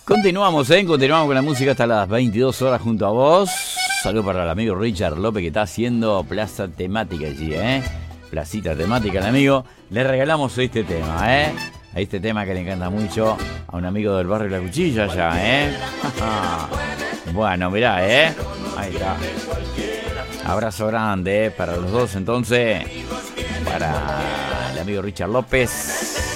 Continuamos con la música hasta las 22 horas junto a vos. Saludos para el amigo Richard López que está haciendo plaza temática allí, placita temática el amigo. Le regalamos este tema, a este tema que le encanta mucho a un amigo del barrio La Cuchilla allá, Bueno, mirá, ahí está. Abrazo grande, para los dos entonces. Para el amigo Richard López.